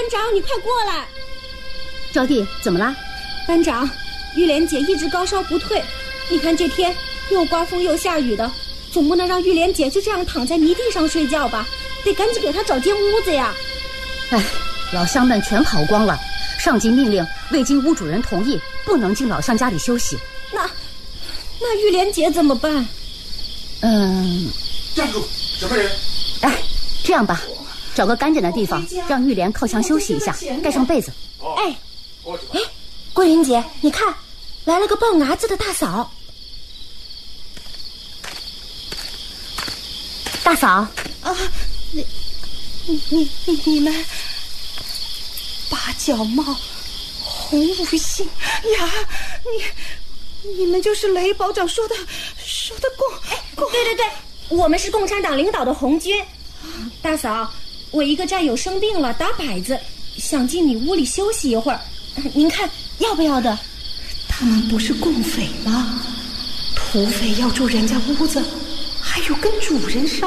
长，你快过来！ 招娣，怎么了？ 班长，玉莲姐一直高烧不退，你看这天又刮风又下雨的，总不能让玉莲姐就这样躺在泥地上睡觉吧？得赶紧给她找间屋子呀！ 哎，老乡们全跑光了，上级命令未经屋主人同意，不能进老乡家里休息。 那玉莲姐怎么办？ 站住！什么人？ 哎，这样吧，找个干净的地方，让玉莲靠墙休息一下，盖上被子。 哎，桂林姐，你看，来了个抱伢子的大嫂。 大嫂啊，你们，八角帽，红五星呀，你们就是雷保长说的共。 对，我们是共产党领导的红军。大嫂，我一个战友生病了，打摆子，想进你屋里休息一会儿，您看要不要的？ 他们不是共匪吗？土匪要住人家屋子，还有跟主人商